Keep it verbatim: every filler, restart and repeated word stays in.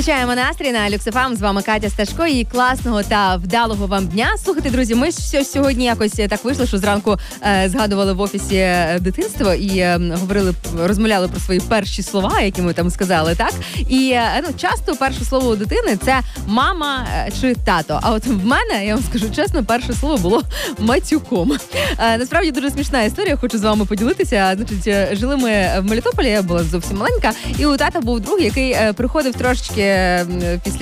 Підключаємо настрій на Люкс еф ем. З вами Катя Сташко. І класного та вдалого вам дня. Слухайте, друзі, ми ж сьогодні якось так вийшло, що зранку е, згадували в офісі дитинство і е, говорили, розмовляли про свої перші слова, які ми там сказали, так? І е, ну, часто перше слово у дитини – це мама е, чи тато. А от в мене, я вам скажу чесно, перше слово було матюком. Е, насправді дуже смішна історія, хочу з вами поділитися. Значить, жили ми в Мелітополі, я була зовсім маленька, і у тата був друг, який е, приходив трошечки після